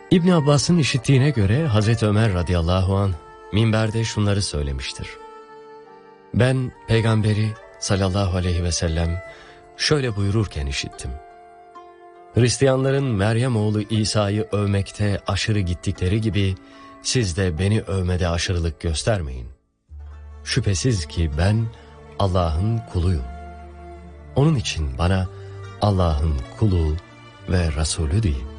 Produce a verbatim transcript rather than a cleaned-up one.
İbn Abbas'ın işittiğine göre Hazreti Ömer radıyallahu anh minberde şunları söylemiştir. Ben peygamberi sallallahu aleyhi ve sellem şöyle buyururken işittim. Hristiyanların Meryem oğlu İsa'yı övmekte aşırı gittikleri gibi siz de beni övmede aşırılık göstermeyin. Şüphesiz ki ben Allah'ın kuluyum. Onun için bana Allah'ın kulu ve Resulü deyin.